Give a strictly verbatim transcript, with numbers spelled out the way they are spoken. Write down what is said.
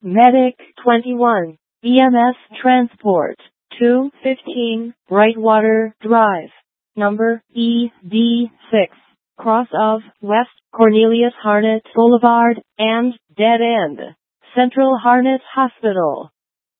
Medic twenty-one, E M S Transport, two fifteen, Brightwater Drive, number E D six, cross of West Cornelius Harnett Boulevard and Dead End, Central Harnett Hospital.